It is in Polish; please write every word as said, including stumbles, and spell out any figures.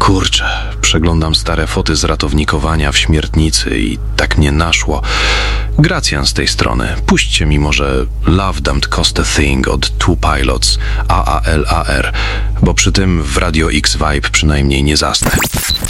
Kurczę, przeglądam stare foty z ratownikowania w śmiertnicy i tak mnie naszło. Gracjan z tej strony. Puśćcie mi może Love Damned Cost a Thing od Two Pilots A A L A R, bo przy tym w Radio X Vibe przynajmniej nie zasnę.